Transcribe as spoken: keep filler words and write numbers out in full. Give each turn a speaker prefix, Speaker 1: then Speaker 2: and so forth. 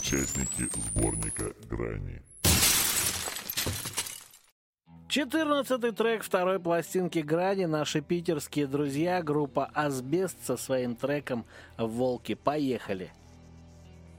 Speaker 1: участники сборника «Грани».
Speaker 2: четырнадцатый трек второй пластинки «Грани» наши питерские друзья, группа «Асбест» со своим треком «Волки». Поехали!